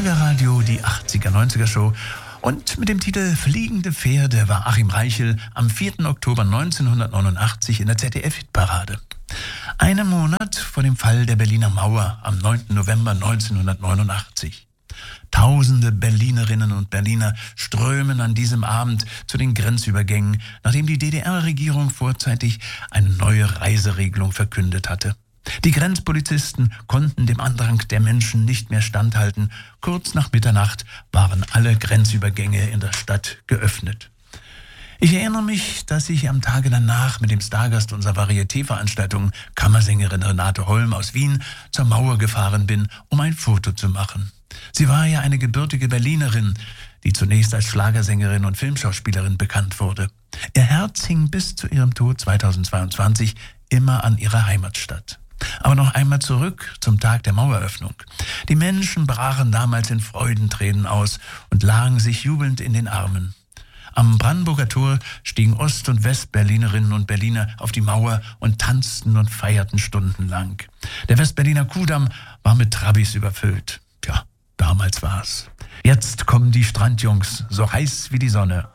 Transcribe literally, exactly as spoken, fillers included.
Schlagerradio, die achtziger-neunziger-Show. Und mit dem Titel Fliegende Pferde war Achim Reichel am vierten Oktober neunzehnhundertneunundachtzig in der Z D F-Hitparade. Einen Monat vor dem Fall der Berliner Mauer am neunten November neunzehnhundertneunundachtzig. Tausende Berlinerinnen und Berliner strömen an diesem Abend zu den Grenzübergängen, nachdem die D D R-Regierung vorzeitig eine neue Reiseregelung verkündet hatte. Die Grenzpolizisten konnten dem Andrang der Menschen nicht mehr standhalten. Kurz nach Mitternacht waren alle Grenzübergänge in der Stadt geöffnet. Ich erinnere mich, dass ich am Tage danach mit dem Stargast unserer Varieté-Veranstaltung, Kammersängerin Renate Holm aus Wien, zur Mauer gefahren bin, um ein Foto zu machen. Sie war ja eine gebürtige Berlinerin, die zunächst als Schlagersängerin und Filmschauspielerin bekannt wurde. Ihr Herz hing bis zu ihrem Tod zweitausendzweiundzwanzig immer an ihrer Heimatstadt. Aber noch einmal zurück zum Tag der Maueröffnung. Die Menschen brachen damals in Freudentränen aus und lagen sich jubelnd in den Armen. Am Brandenburger Tor stiegen Ost- und Westberlinerinnen und Berliner auf die Mauer und tanzten und feierten stundenlang. Der Westberliner Kudamm war mit Trabis überfüllt. Tja, damals war's. Jetzt kommen die Strandjungs, so heiß wie die Sonne.